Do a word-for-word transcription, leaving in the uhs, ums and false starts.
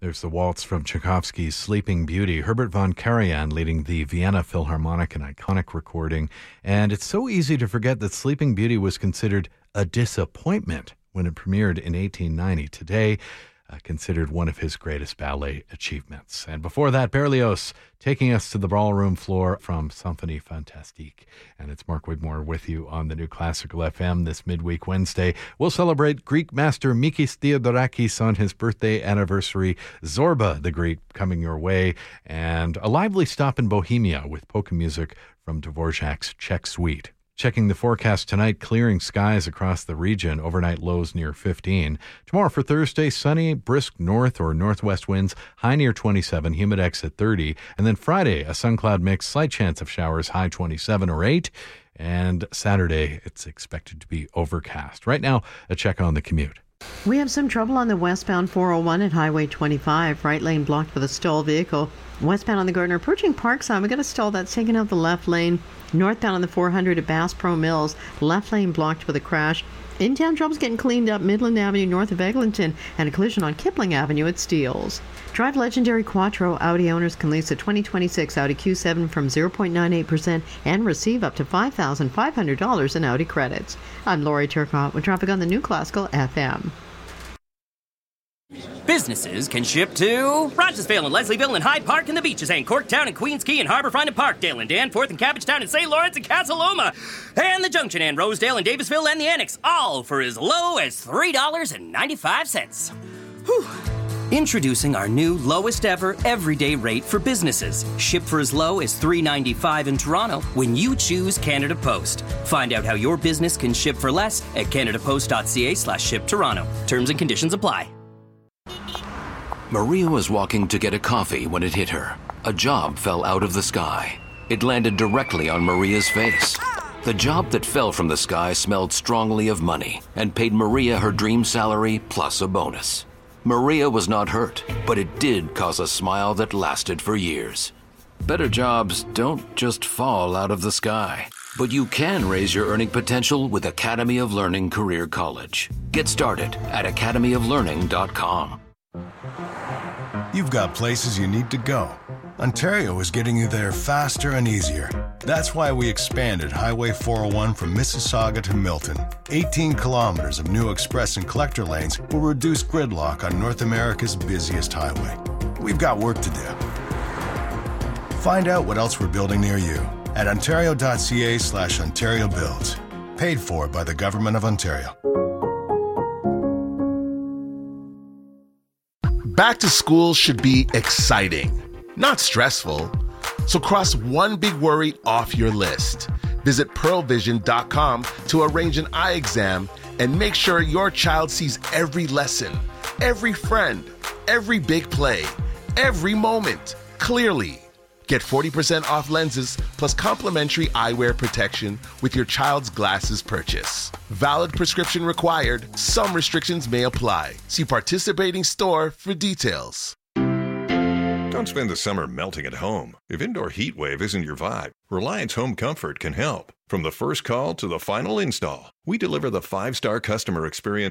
There's the waltz from Tchaikovsky's Sleeping Beauty. Herbert von Karajan leading the Vienna Philharmonic, an iconic recording. And it's so easy to forget that Sleeping Beauty was considered a disappointment when it premiered in eighteen ninety. Today, uh, considered one of his greatest ballet achievements. And before that, Berlioz taking us to the ballroom floor from Symphonie Fantastique. And it's Mark Wigmore with you on the New Classical F M this midweek Wednesday. We'll celebrate Greek master Mikis Theodorakis on his birthday anniversary. Zorba the Greek coming your way. And a lively stop in Bohemia with polka music from Dvorak's Czech Suite. Checking the forecast tonight, clearing skies across the region, overnight lows near fifteen. Tomorrow for Thursday, sunny, brisk north or northwest winds, high near twenty-seven, humidex at thirty. And then Friday, a sun-cloud mix, slight chance of showers, high twenty-seven or eight. And Saturday, it's expected to be overcast. Right now, a check on the commute. We have some trouble on the westbound four oh one at Highway twenty-five. Right lane blocked with a stalled vehicle. Westbound on the Gardner approaching Parkside, we got a stall that's taking out the left lane. Northbound on the four hundred at Bass Pro Mills, left lane blocked with a crash. In-town trouble's getting cleaned up Midland Avenue north of Eglinton, and a collision on Kipling Avenue at Steeles. Drive legendary Quattro. Audi owners can lease a twenty twenty-six Audi Q seven from zero point nine eight percent and receive up to five thousand five hundred dollars in Audi credits. I'm Lori Turcotte with traffic on the New Classical F M. Businesses can ship to Rogersville and Leslieville and Hyde Park and the Beaches and Corktown and Queens Quay and Harborfront and Parkdale and Danforth and Cabbagetown and Saint Lawrence and Casa Loma and the Junction and Rosedale and Davisville and the Annex, all for as low as three dollars and ninety-five cents. Whew. Introducing our new lowest ever everyday rate for businesses. Ship for as low as three dollars and ninety-five cents in Toronto when you choose Canada Post. Find out how your business can ship for less at canadapost.ca slash ship Toronto. Terms and conditions apply. Maria was walking to get a coffee when it hit her. A job fell out of the sky. It landed directly on Maria's face. The job that fell from the sky smelled strongly of money and paid Maria her dream salary plus a bonus. Maria was not hurt, but it did cause a smile that lasted for years. Better jobs don't just fall out of the sky, but you can raise your earning potential with Academy of Learning Career College. Get started at academy of learning dot com. You've got places you need to go. Ontario is getting you there faster and easier. That's why we expanded Highway four oh one from Mississauga to Milton. eighteen kilometers of new express and collector lanes will reduce gridlock on North America's busiest highway. We've got work to do. Find out what else we're building near you at ontario.ca slash Ontario Builds. Paid for by the Government of Ontario. Back to school should be exciting, not stressful. So cross one big worry off your list. Visit pearl vision dot com to arrange an eye exam and make sure your child sees every lesson, every friend, every big play, every moment clearly. Get forty percent off lenses plus complimentary eyewear protection with your child's glasses purchase. Valid prescription required. Some restrictions may apply. See participating store for details. Don't spend the summer melting at home. If indoor heat wave isn't your vibe, Reliance Home Comfort can help. From the first call to the final install, we deliver the five-star customer experience